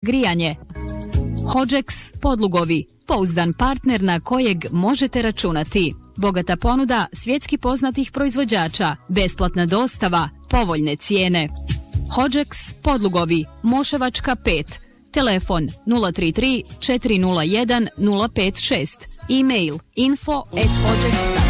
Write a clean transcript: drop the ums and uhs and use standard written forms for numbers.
grijanje. Hodžeks podlugovi, pouzdan partner na kojeg možete računati. Bogata ponuda svjetski poznatih proizvođača, besplatna dostava, povoljne cijene. Hodžeks podlugovi, Moševačka 5, telefon 033 401 056, e-mail info@hodžeks.com.